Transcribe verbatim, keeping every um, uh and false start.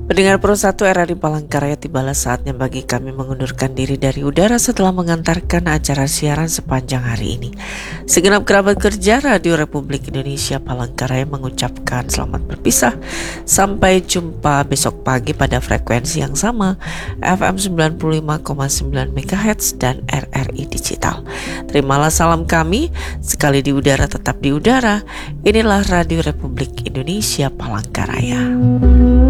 Pendengar Pro satu R R I Palangkaraya, tibalah saatnya bagi kami mengundurkan diri dari udara setelah mengantarkan acara siaran sepanjang hari ini. Segenap kerabat kerja Radio Republik Indonesia Palangkaraya mengucapkan selamat berpisah. Sampai jumpa besok pagi pada frekuensi yang sama, F M sembilan puluh lima koma sembilan megahertz dan R R I Digital. Terimalah salam kami, sekali di udara tetap di udara. Inilah Radio Republik Indonesia Palangkaraya.